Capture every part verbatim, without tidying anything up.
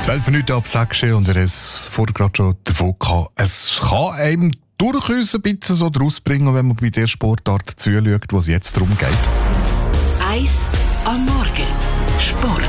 zwölf Minuten ab sechs und er ist vorher gerade schon davon gehabt. Es kann einem durchaus ein bisschen so draus bringen, wenn man bei der Sportart zuschaut, wo es jetzt darum geht. Eis am Morgen. Sport.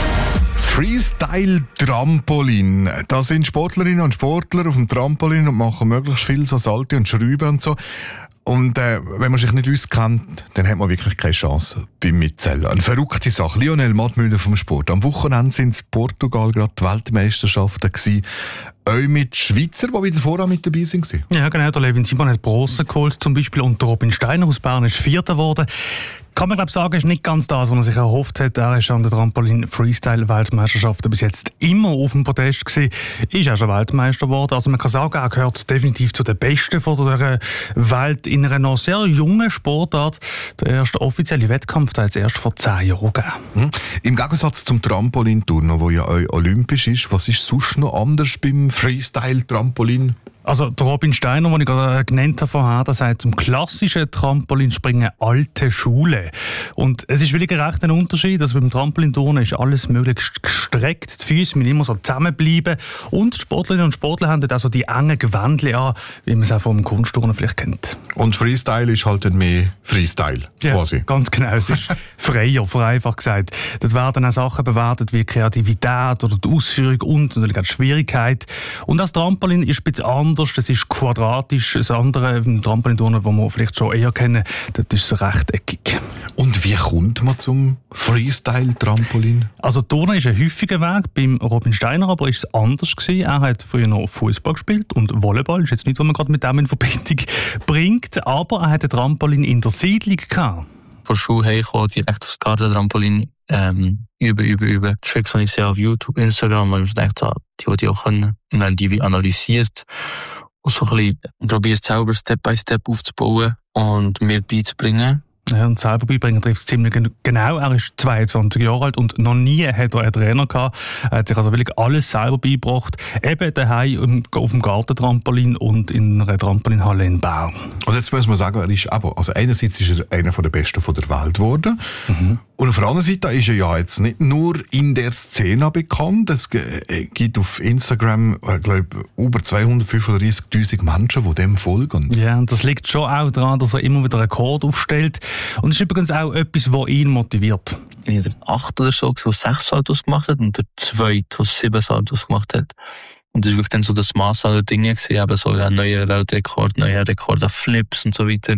Freestyle-Trampolin. Da sind Sportlerinnen und Sportler auf dem Trampolin und machen möglichst viel so Salti und Schrauben und so. Und äh, wenn man sich nicht auskennt, dann hat man wirklich keine Chance beim Mitzählen. Eine verrückte Sache. Lionel Mattmüller vom Sport. Am Wochenende sind in Portugal gerade die Weltmeisterschaften gewesen. Auch mit Schweizer, die wieder vorher mit dabei waren. Ja, genau. Der Levin Simon hat Bronze geholt, zum Beispiel. Und der Robin Steiner aus Bern ist Vierter geworden. Kann man, glaube ich, sagen, ist nicht ganz das, was er sich erhofft hat. Er ist an der Trampolin-Freestyle-Weltmeisterschaften bis jetzt immer auf dem Podest gewesen. Ist auch schon Weltmeister geworden. Also man kann sagen, er gehört definitiv zu den Besten von der Welt in einer noch sehr jungen Sportart. Der erste offizielle Wettkampf hat es erst vor zehn Jahren gegeben. Hm. Im Gegensatz zum Trampolinturnen, wo ja auch olympisch ist, was ist sonst noch anders beim Freestyle-Trampolin? Also der Robin Steiner, den ich gerade genannt habe vorher, der sagt zum klassischen Trampolinspringen alte Schule. Und es ist wirklich recht ein Unterschied. Also beim Trampolinturnen ist alles möglichst gestreckt, die Füße müssen immer so zusammenbleiben und die Sportlerinnen und Sportler haben dort auch so die engen Gewändchen an, wie man es auch vom Kunstturnen vielleicht kennt. Und Freestyle ist halt dann mehr Freestyle, quasi. Ja, ganz genau. Es ist freier, vereinfacht gesagt. Dort werden auch Sachen bewertet wie Kreativität oder die Ausführung und natürlich auch die Schwierigkeit. Und das Trampolin ist ein bisschen anders. Das ist quadratisch. Das andere Trampolinturnen, das wir vielleicht schon eher kennen, das ist rechteckig. Und wie kommt man zum Freestyle-Trampolin? Also Turnen ist ein häufiger Weg. Beim Robin Steiner aber ist es anders gewesen. Er hat früher noch Fußball gespielt und Volleyball. Das ist jetzt nicht, was man gerade mit dem in Verbindung bringt. Aber er hatte ein Trampolin in der Siedlung gehabt. Von der Schule heimgekommen, direkt aufs Garten-Trampolin ähm, üben, üben, üben. Tricks habe ich sehr auf YouTube, Instagram, weil ich dachte, die, die auch können. Und dann die wie analysiert und so ein bisschen probiert selber Step by Step aufzubauen und mir beizubringen. Ja, und selber beibringen trifft es ziemlich genau. Er ist zweiundzwanzig Jahre alt und noch nie hat er einen Trainer gehabt. Er hat sich also wirklich alles selber beigebracht. Eben daheim auf dem Gartentrampolin und in einer Trampolinhalle in Bern. Und jetzt muss man sagen, er ist aber, also einerseits ist er einer der Besten von der Welt geworden. Mhm. Und auf der anderen Seite ist er ja jetzt nicht nur in der Szene bekannt. Es gibt auf Instagram, ich glaube, über zweihundertfünfunddreißigtausend Menschen, die dem folgen. Ja, und das liegt schon auch daran, dass er immer wieder Rekord aufstellt. Und das ist übrigens auch etwas, was ihn motiviert. Ich habe acht oder so, der sechs Saltos gemacht hat und der zweite, der sieben Saltos gemacht hat. Und das war wirklich dann so das Maß aller Dinge gewesen, eben so ein neuer Weltrekord, neuer Rekord auf Flips und so weiter.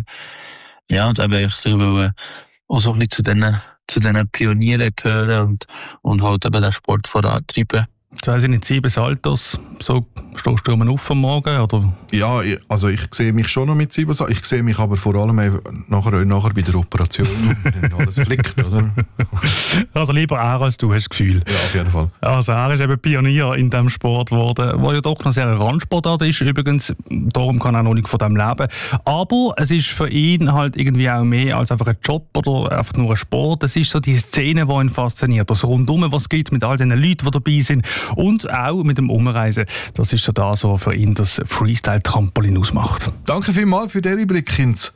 Ja, und eben ich will auch so ein bisschen zu diesen, zu diesen Pionieren gehören und, und halt eben den Sport vorantreiben. Das heisst nicht sieben Saltos, so stehst du um auf am Morgen, oder? Ja, also ich sehe mich schon noch mit sieben Saltos. Ich sehe mich aber vor allem nachher, nachher bei der Operation, wenn alles flickt, oder? Also lieber er als du, hast das Gefühl. Ja, auf jeden Fall. Also er ist eben Pionier in diesem Sport geworden, der ja doch noch sehr ein Randsportart ist. Übrigens, darum kann er noch nicht von dem leben. Aber es ist für ihn halt irgendwie auch mehr als einfach ein Job oder einfach nur ein Sport. Es ist so die Szene, die ihn fasziniert. Das Rundum, was es gibt mit all den Leuten, die dabei sind. Und auch mit dem Umreisen. Das ist so das, was für ihn das Freestyle-Trampolin ausmacht. Danke vielmals für den Einblick ins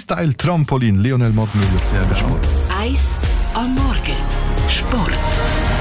Freestyle-Trampolin. Lionel Mattmüller, sehr Sport. Eis am Morgen. Sport.